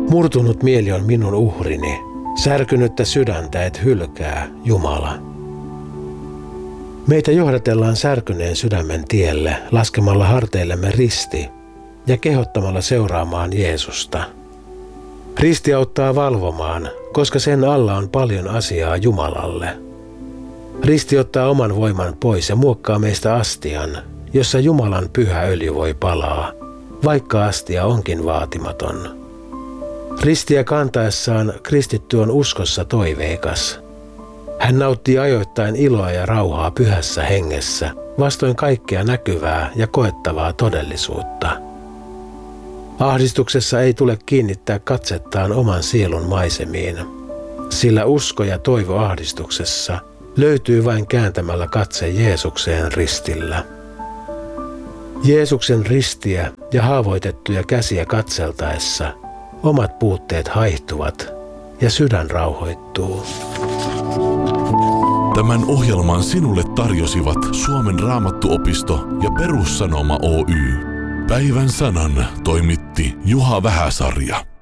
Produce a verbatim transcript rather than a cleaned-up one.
Murtunut mieli on minun uhrini, särkynyttä sydäntä et hylkää, Jumala. Meitä johdatellaan särkyneen sydämen tielle laskemalla harteillemme risti ja kehottamalla seuraamaan Jeesusta. Risti auttaa valvomaan, koska sen alla on paljon asiaa Jumalalle. Risti ottaa oman voiman pois ja muokkaa meistä astian, jossa Jumalan pyhä öljy voi palaa, vaikka astia onkin vaatimaton. Ristiä kantaessaan kristitty on uskossa toiveikas. Hän nauttii ajoittain iloa ja rauhaa pyhässä hengessä, vastoin kaikkea näkyvää ja koettavaa todellisuutta. Ahdistuksessa ei tule kiinnittää katsettaan oman sielun maisemiin, sillä usko ja toivo ahdistuksessa löytyy vain kääntämällä katse Jeesukseen ristillä. Jeesuksen ristiä ja haavoitettuja käsiä katseltaessa omat puutteet haihtuvat ja sydän rauhoittuu. Tämän ohjelman sinulle tarjosivat Suomen Raamattuopisto ja Perussanoma Oy. Päivän sanan toimitti Juha Vähäsarja.